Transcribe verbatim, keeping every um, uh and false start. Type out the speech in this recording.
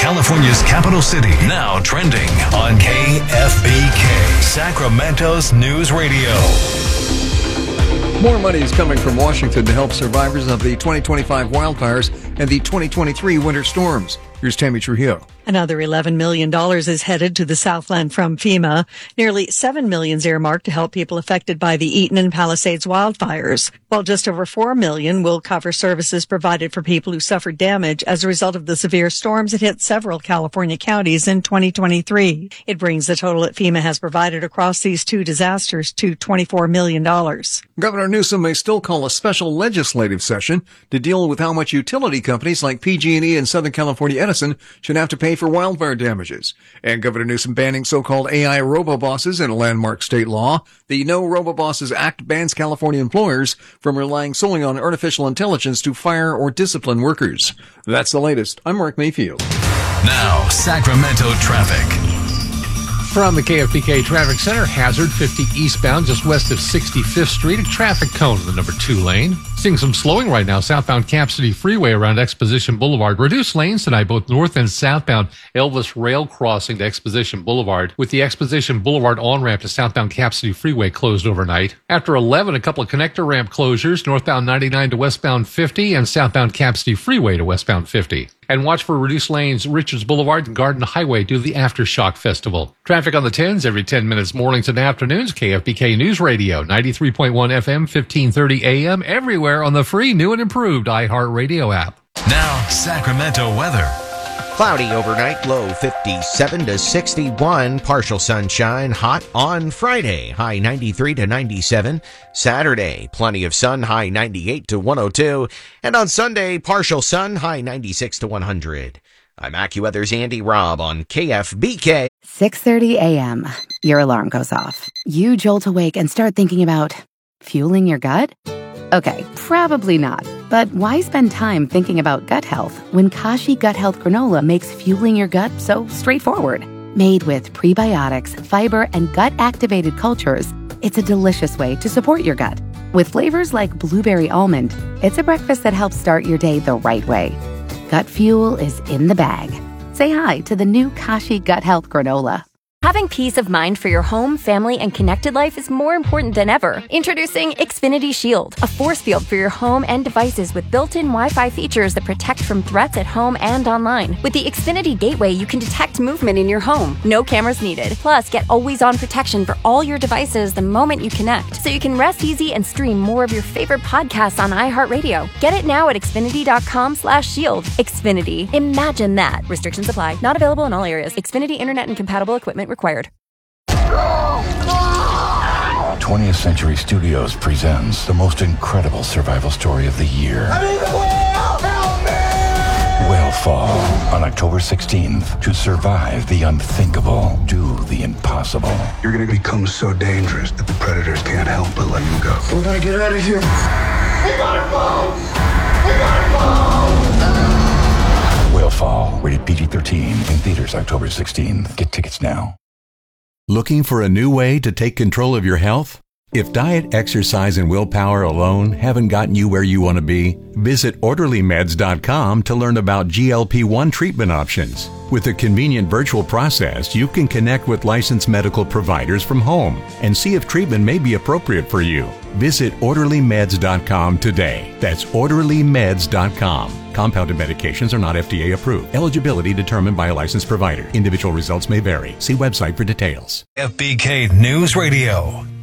California's capital city. Now trending on K F B K, Sacramento's news radio. More money is coming from Washington to help survivors of the twenty twenty-five wildfires and the twenty twenty-three winter storms. Here's Tammy Trujillo. Another eleven million dollars is headed to the Southland from FEMA. Nearly seven million dollars earmarked to help people affected by the Eaton and Palisades wildfires, while just over four million dollars will cover services provided for people who suffered damage as a result of the severe storms that hit several California counties in twenty twenty-three. It brings the total that FEMA has provided across these two disasters to twenty-four million dollars. Governor Newsom may still call a special legislative session to deal with how much utility companies like P G and E and Southern California Edison should have to pay for wildfire damages. And Governor Newsom banning so-called A I robo-bosses in a landmark state law. The No Robo-Bosses Act bans California employers from relying solely on artificial intelligence to fire or discipline workers. That's the latest. I'm Mark Mayfield. Now, Sacramento traffic. From the K F B K Traffic Center, hazard fifty eastbound just west of sixty-fifth Street, a traffic cone in the number two lane. Seeing some slowing right now, southbound Cap City Freeway around Exposition Boulevard. Reduced lanes tonight, both north and southbound Elvis Rail Crossing to Exposition Boulevard, with the Exposition Boulevard on-ramp to southbound Cap City Freeway closed overnight. After eleven, a couple of connector ramp closures, northbound ninety-nine to westbound fifty and southbound Cap City Freeway to westbound fifty. And watch for reduced lanes, Richards Boulevard and Garden Highway due to the Aftershock Festival. Traffic on the tens every ten minutes, mornings and afternoons. K F B K News Radio, ninety-three point one F M, fifteen thirty A M, everywhere on the free, new and improved iHeartRadio app. Now, Sacramento weather. Cloudy overnight, low fifty-seven to sixty-one. Partial sunshine, hot on Friday, high ninety-three to ninety-seven. Saturday, plenty of sun, high ninety-eight to one oh two. And on Sunday, partial sun, high ninety-six to one hundred. I'm AccuWeather's Andy Robb on K F B K. six thirty A M. Your alarm goes off. You jolt awake and start thinking about fueling your gut? Okay, probably not. But why spend time thinking about gut health when Kashi Gut Health Granola makes fueling your gut so straightforward? Made with prebiotics, fiber, and gut-activated cultures, it's a delicious way to support your gut. With flavors like blueberry almond, it's a breakfast that helps start your day the right way. Gut fuel is in the bag. Say hi to the new Kashi Gut Health Granola. Having peace of mind for your home, family, and connected life is more important than ever. Introducing Xfinity Shield, a force field for your home and devices with built-in Wi-Fi features that protect from threats at home and online. With the Xfinity Gateway, you can detect movement in your home. No cameras needed. Plus, get always-on protection for all your devices the moment you connect, so you can rest easy and stream more of your favorite podcasts on iHeartRadio. Get it now at Xfinity.com slash shield. Xfinity. Imagine that. Restrictions apply. Not available in all areas. Xfinity Internet and compatible equipment required. twentieth Century Studios presents the most incredible survival story of the year. I'm in the whale! Help me! Whalefall on October sixteenth. To survive the unthinkable, do the impossible. You're going to become so dangerous that the predators can't help but let you go. We gotta get out of here. We gotta go! We gotta go! Whalefall, rated P G thirteen, in theaters October sixteenth. Get tickets now. Looking for a new way to take control of your health? If diet, exercise, and willpower alone haven't gotten you where you want to be, visit orderly meds dot com to learn about G L P one treatment options. With a convenient virtual process, you can connect with licensed medical providers from home and see if treatment may be appropriate for you. Visit orderly meds dot com today. That's orderly meds dot com. Compounded medications are not F D A approved. Eligibility determined by a licensed provider. Individual results may vary. See website for details. F B K News Radio.